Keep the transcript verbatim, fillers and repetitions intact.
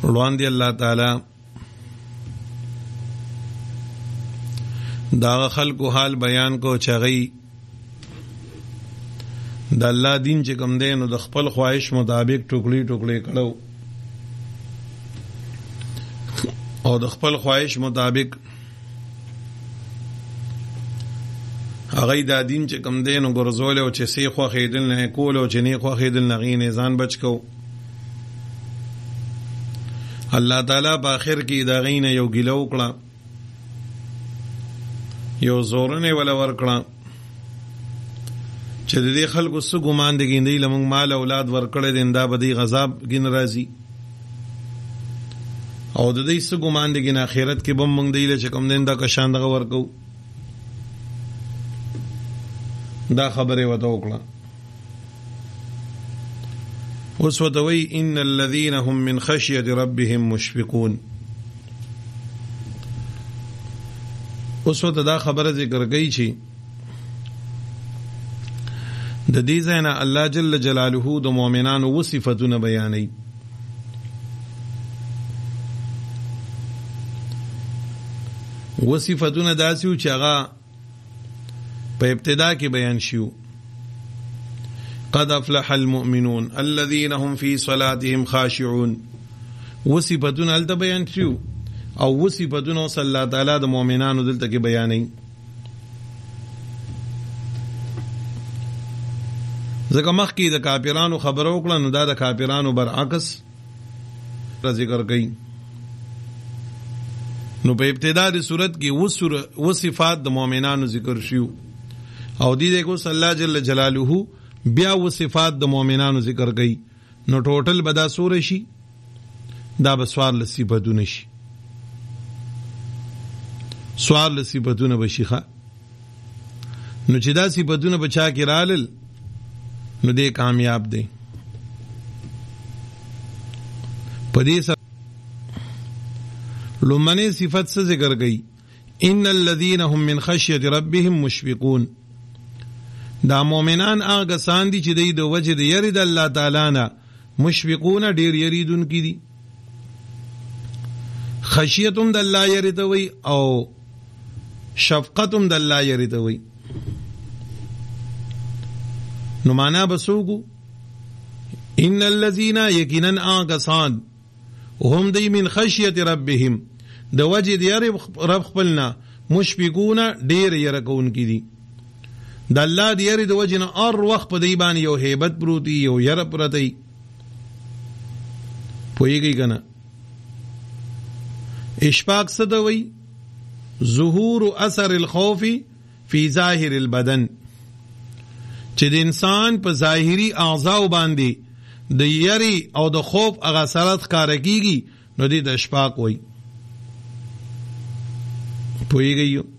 روان دی الله تعالی دا خلکو حال بیان کو چغی د الله دین چې کوم دی نو د خپل خواهش مطابق ټوکړي ټوکړي کړو او د خپل خواهش مطابق هغه دا دین چې کوم دی نو ګرځول او چې سی خو خیدل نه کول او چې نه خو خیدل نه غي نه ځان بچ کو الله تعالی په اخر کې دا غینه یو ګیلو کړه یو زورنه ولا ور کړه چې د دې خلکو څه ګمان دي ګیندې لمغ مال اولاد ورکړې دنده بدی غضب ګین راځي او د دې څه ګمان دي ګین اخرت کې بم مونږ دی چې کوم دنده کا شان دغه ورکو دا خبره وته وکړه اوس وتوي ان الذين هم من خشيه ربهم مشفقون اوس وته دا خبره ذکر کوي چې د دې ځای نه الله جل جلاله د مؤمنانو و صفاتونه بیانوي و صفاتونه داسې و چې هغه په ابتدا کې بیان شیو قد افلح المؤمنون الذين هم في صلاتهم خاشعون و صفاتونه هلته بیان شیو او و صفاتونه صلی الله تعالی د مؤمنانو دلته کې بیانوي ځکه مخکې د کافرانو خبرو وکړه نو دا د کافرانو برعکس ذکر کوي نو په ابتدا د صورت کې و صفات د مؤمنانو ذکر شیو او دې دغه صلی الله جل جلاله بیا و صفات د مؤمنانو ذکر کوي نو ټوټل بدا سور شي دا به سوال صفاتونه شي سوال صفاتونه بشيخه نو چې دا صفاتونه بچا کې رالل نو دې کامیاب دی پدې سره لمنه صفات څه ذکر کړي ان الذين هم من خشيه ربهم مشفقون دا مؤمنان هغه سان دي چې د وجه د یری د الله تعالی نه مشفقون ډیر یریدون کی دي خشیتم د الله یری ته وي او شفقتم د الله یری ته وي نو معنا بسوګو ان الذين يقينا اغسان هم دی من خشیت ربهم د وجه دی رب خپلنا مشفقون ډیر يرکون کی دي د الله دی یری د وجه نه ار وخت په دی باندې یو hebat پروتي یو ير پرتي پويږي کنه اشفاق صدوي ظهور اثر الخوف في ظاهر البدن چې د انسان په ظاهري اعضاء باندې د یری او د خوف هغه اثرات ښکار کیږي نو دې د اشفاق وای پويږي